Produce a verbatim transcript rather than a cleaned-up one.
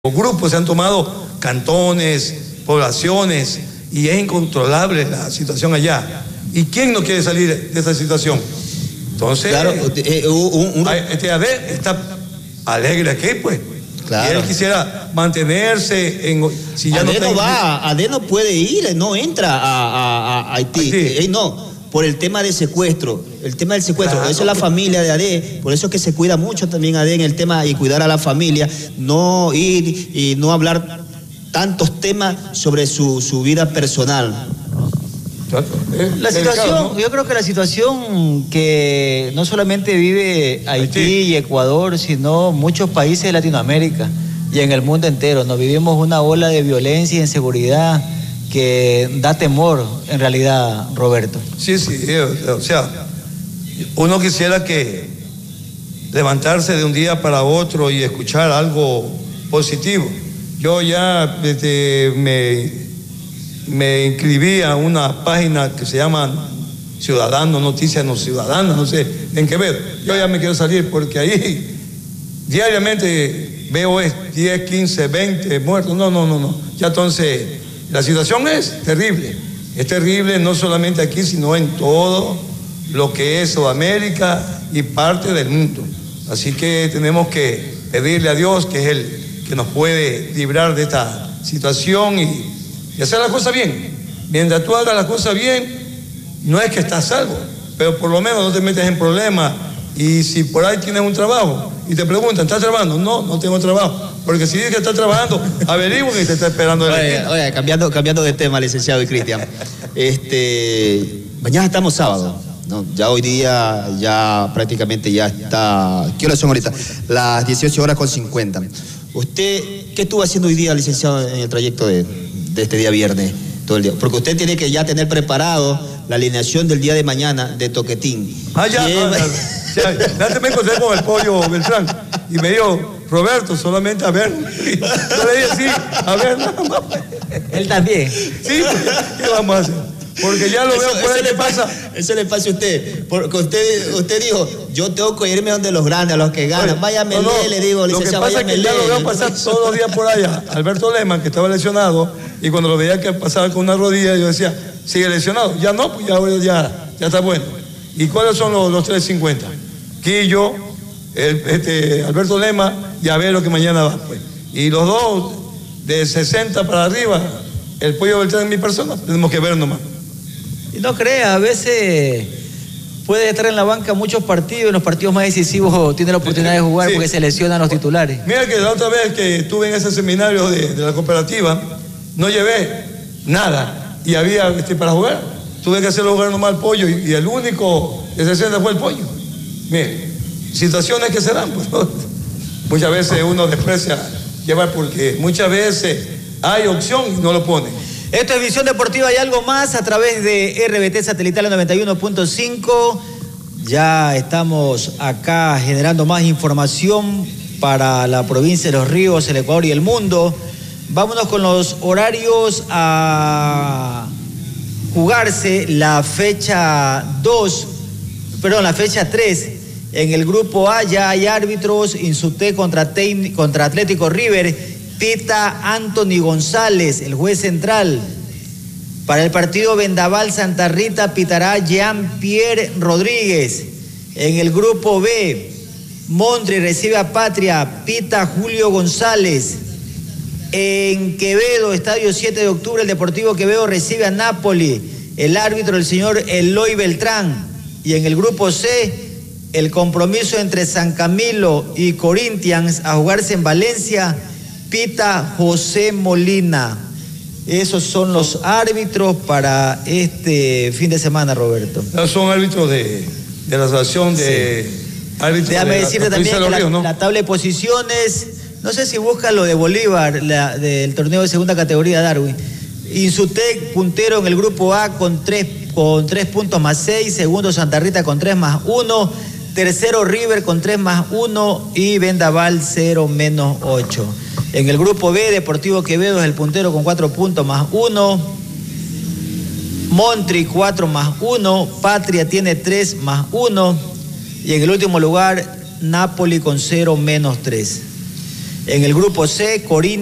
Los grupos se han tomado cantones, poblaciones, y es incontrolable la situación allá. ¿Y quién no quiere salir de esa situación? Entonces, claro, eh, un, un... este A D está alegre aquí, pues. Claro. Y él quisiera mantenerse en... Si ya A D no, no va, A D no puede ir, no entra a, a, a Haití. Haití. Eh, no, por el tema de secuestro, el tema del secuestro, claro, eso es la familia de A D, por eso es que se cuida mucho también A D en el tema y cuidar a la familia, no ir y no hablar tantos temas sobre su, su vida personal. La situación, yo creo que la situación que no solamente vive Haití y Ecuador, sino muchos países de Latinoamérica y en el mundo entero, nos vivimos una ola de violencia y inseguridad que da temor, en realidad, Roberto. Sí, sí, o sea, uno quisiera que levantarse de un día para otro y escuchar algo positivo. Yo ya este, me, me inscribí a una página que se llama Ciudadanos, Noticias No Ciudadanas, no sé, en Quevedo. Yo ya me quiero salir porque ahí diariamente veo diez, quince, veinte muertos. No, no, no, no. Ya entonces... La situación es terrible, es terrible no solamente aquí, sino en todo lo que es Sudamérica y parte del mundo. Así que tenemos que pedirle a Dios, que es el que nos puede librar de esta situación y, y hacer las cosas bien. Mientras tú hagas las cosas bien, no es que estás salvo, pero por lo menos no te metes en problemas. Y si por ahí tienes un trabajo y te preguntan, ¿estás trabajando? No, no tengo trabajo. Porque si dices que estás trabajando, averigua que te está esperando. Oye, oye, cambiando, cambiando de tema, licenciado y Cristian. Este, mañana estamos sábado, ¿no? Ya hoy día, ya prácticamente ya está... ¿Qué horas son ahorita? Las dieciocho horas con cincuenta. ¿Usted qué estuvo haciendo hoy día, licenciado, en el trayecto de, de este día viernes? Todo el día. Porque usted tiene que ya tener preparado la alineación del día de mañana de Toquetín. Ah, ya, no, ya, ya, ya me encontré con el pollo Beltrán y me dijo, Roberto, solamente a ver. Yo le dije, sí, a ver, nada más. Él también. Sí, ¿qué vamos a hacer? Porque ya lo eso, veo por ahí, ¿qué pasa? Eso le pasa a usted. Porque usted, usted dijo, yo tengo que irme donde los grandes, a los que ganan. Oye, váyame, no, no, le digo, licenciado, lo que pasa es que ya lo veo pasar todos los días por allá. Alberto Lehmann, que estaba lesionado, y cuando lo veía que pasaba con una rodilla, yo decía, sigue lesionado. Ya no, pues ya, ya, ya está bueno. ¿Y cuáles son los, los tres cincuenta? Quillo, el, este, Alberto Lehmann, y a ver lo que mañana va, pues. Y los dos, de sesenta para arriba, el pollo Beltrán es mi persona, tenemos que ver nomás. Y no creas, a veces puede estar en la banca muchos partidos, en los partidos más decisivos tiene la oportunidad de jugar, sí, porque se lesionan los titulares. Mira que la otra vez que estuve en ese seminario de, de la cooperativa, no llevé nada y había este, para jugar. Tuve que hacerlo jugar nomás al pollo y, y el único de sesenta fue el pollo. Mire, situaciones que se dan, pues, ¿no? Muchas veces uno desprecia llevar porque muchas veces hay opción y no lo pone. Esto es Visión Deportiva y algo más a través de R B T Satelital noventa y uno punto cinco. Ya estamos acá generando más información para la provincia de Los Ríos, el Ecuador y el mundo. Vámonos con los horarios a jugarse la fecha dos, perdón, la fecha tres. En el grupo A ya hay árbitros, Insuté contra, contra Atlético River, pita Anthony González, el juez central. Para el partido Vendaval Santa Rita pitará Jean-Pierre Rodríguez. En el grupo B, Montri recibe a Patria, pita Julio González. En Quevedo, Estadio siete de octubre, el Deportivo Quevedo recibe a Napoli, el árbitro el señor Eloy Beltrán. Y en el grupo C, el compromiso entre San Camilo y Corinthians a jugarse en Valencia, pita José Molina. Esos son los árbitros para este fin de semana, Roberto. Son árbitros de, de la asociación de sí. árbitros. Déjame de decirte la, también de que Ríos, la, ¿no? la tabla de posiciones, no sé si busca lo de Bolívar, la, del torneo de segunda categoría Darwin. Insutec puntero en el grupo A con tres, con tres puntos más seis, segundo Santa Rita con tres más uno, tercero River con tres más uno y Vendaval cero menos ocho. En el grupo B, Deportivo Quevedo es el puntero con cuatro puntos más uno, Montri cuatro más uno, Patria tiene tres más uno y en el último lugar Napoli con cero menos tres. En el grupo C, Corinthians.